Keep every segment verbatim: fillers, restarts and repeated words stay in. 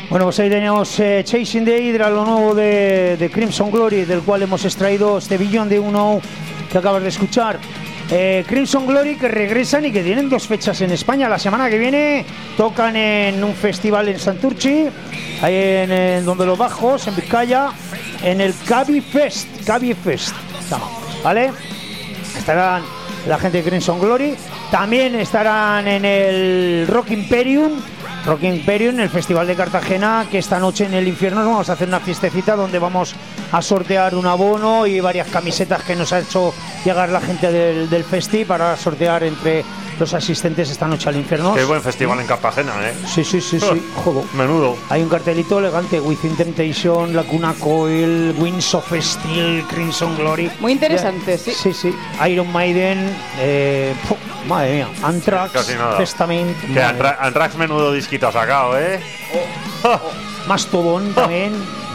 Bueno, pues ahí teníamos eh, Chasing the Hydra, lo nuevo de, de Crimson Glory, del cual hemos extraído este billón de uno que acabas de escuchar. Eh, Crimson Glory, que regresan y que tienen dos fechas en España. La semana que viene tocan en un festival en Santurchi, ahí en, en Donde los Bajos, en Vizcaya, en el Cabi Fest, Cabi Fest, ¿vale? Estarán la gente de Crimson Glory. También estarán en el Rock Imperium, Rock Imperium, el Festival de Cartagena, que esta noche en el infierno vamos a hacer una fiestecita donde vamos a sortear un abono y varias camisetas que nos ha hecho llegar la gente del, del festi para sortear entre los asistentes esta noche al infierno. Qué buen festival en Cartagena, ¿eh? Sí, sí, sí, sí. Joder. Menudo. Hay un cartelito elegante: Within Temptation, Lacuna Coil, Winds of Steel, Crimson Glory. Muy interesante, sí. Sí, sí. Iron Maiden, eh, puf, madre mía, Anthrax, Testament. Que Antra- Anthrax menudo disquito ha sacado, ¿eh? Oh, oh. Mastodon también.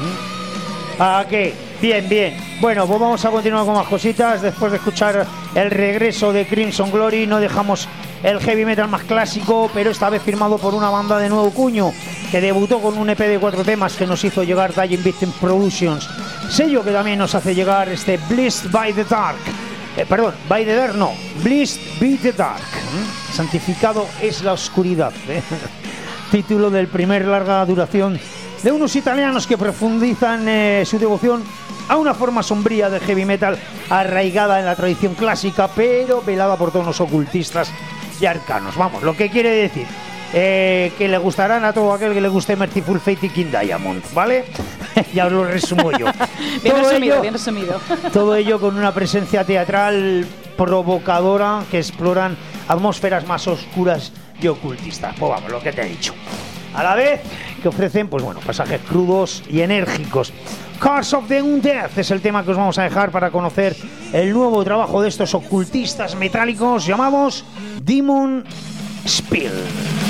¿A qué? Bien, bien. Bueno, pues vamos a continuar con más cositas. Después de escuchar el regreso de Crimson Glory, no dejamos el heavy metal más clásico, pero esta vez firmado por una banda de nuevo cuño, que debutó con un E P de cuatro temas que nos hizo llegar Dying Victim Productions. Sello que también nos hace llegar este Blessed by the Dark. Eh, perdón, by the Dark no, Blessed by the Dark. ¿Mm? Santificado es la oscuridad. ¿eh? Título del primer larga duración de unos italianos que profundizan eh, su devoción a una forma sombría de heavy metal arraigada en la tradición clásica, pero velada por tonos ocultistas y arcanos. Vamos, lo que quiere decir eh, que le gustarán a todo aquel que le guste Merciful Fate y King Diamond, ¿vale? Ya os lo resumo yo. Bien todo resumido, ello, bien resumido. Todo ello con una presencia teatral provocadora que exploran atmósferas más oscuras y ocultistas. Pues vamos, lo que te he dicho. A la vez que ofrecen, pues bueno, pasajes crudos y enérgicos. Curse of the Undead es el tema que os vamos a dejar para conocer el nuevo trabajo de estos ocultistas metálicos llamados Demon Spill.